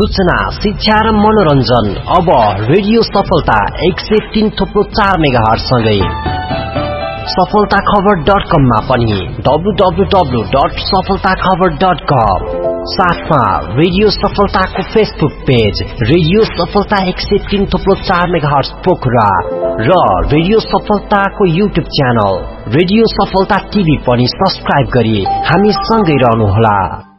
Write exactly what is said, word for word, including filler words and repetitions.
सूचना, शिक्षा र मनोरञ्जन अब रेडियो सफलता एक सय तीन थुप्रो चार मेगाहर्ज सँगै सफलता खबर डट कम मा पनि डब्लु डब्लु डब्लु डट सफलता खबर डट कम, साथमा रेडियो सफलताको फेसबुक पेज रेडियो सफलता एक सय तीन थुप्रो चार मेगाहर्ज पोखरा र रेडियो सफलताको युट्युब च्यानल रेडियो सफलता टिभी पनि सब्स्क्राइब गरी हामी सँगै रहनुहोला।